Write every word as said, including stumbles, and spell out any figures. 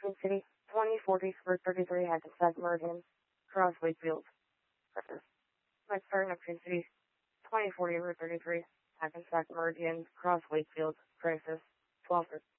Twin City, twenty forty, Route thirty-three, Hackensack Meridian, Cross Wakefield. Next turn of Twin City, twenty forty, Route thirty-three, Hackensack Meridian, Cross Wakefield, Crisis, twelve.